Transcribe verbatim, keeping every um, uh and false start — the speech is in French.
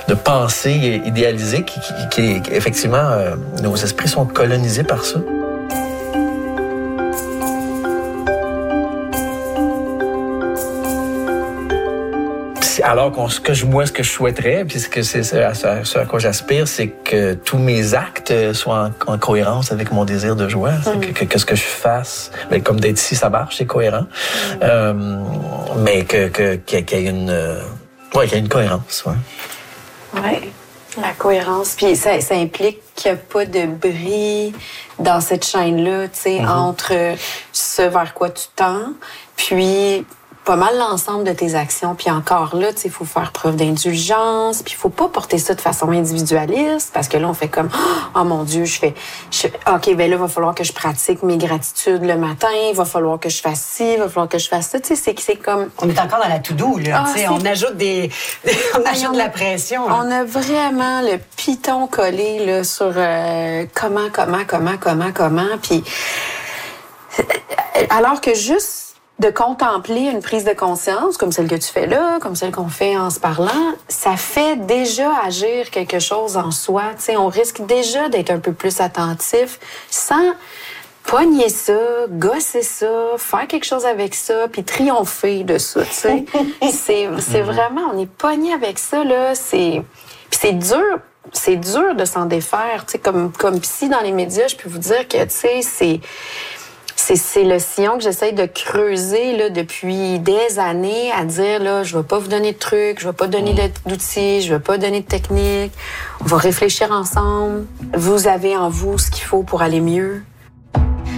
de pensée idéalisée qui, qui, qui, qui effectivement, euh, nos esprits sont colonisés par ça. Alors qu'on, ce que je, moi, ce que je souhaiterais, puis ce que c'est ce à, ce à quoi j'aspire, c'est que tous mes actes soient en, en cohérence avec mon désir de joie. Mm. Que, que, que ce que je fasse, ben, comme d'être ici, ça marche, c'est cohérent. Mm. Euh, mais que, que, qu'il y ait une, euh, ouais, qu'il y ait une cohérence, ouais. Ouais. La cohérence. Puis ça, ça implique qu'il n'y a pas de bris dans cette chaîne-là, tu sais, mm-hmm. entre ce vers quoi tu tends, puis pas mal l'ensemble de tes actions. Puis encore là, tu sais, il faut faire preuve d'indulgence, puis il faut pas porter ça de façon individualiste, parce que là, on fait comme « Oh mon Dieu, je fais... Je, OK, ben là, il va falloir que je pratique mes gratitudes le matin, il va falloir que je fasse ci, il va falloir que je fasse ça. » Tu sais, c'est, c'est comme... On est encore dans la to-do, là. Ah, tu sais, on ajoute des... on ajoute on de la pression. Hein. On a vraiment le piton collé, là, sur euh, comment, comment, comment, comment, comment, puis... Alors que juste de contempler une prise de conscience, comme celle que tu fais là, comme celle qu'on fait en se parlant, ça fait déjà agir quelque chose en soi. Tu sais, on risque déjà d'être un peu plus attentif sans pogner ça, gosser ça, faire quelque chose avec ça, puis triompher de ça, tu sais. c'est, c'est vraiment, on est pogné avec ça, là, c'est... Puis c'est dur, c'est dur de s'en défaire, tu sais, comme, comme psy dans les médias, je peux vous dire que, tu sais, c'est... C'est, c'est le sillon que j'essaye de creuser là, depuis des années, à dire, là, je ne vais pas vous donner de trucs, je ne vais pas donner d'outils, je ne vais pas donner de techniques. On va réfléchir ensemble. Vous avez en vous ce qu'il faut pour aller mieux.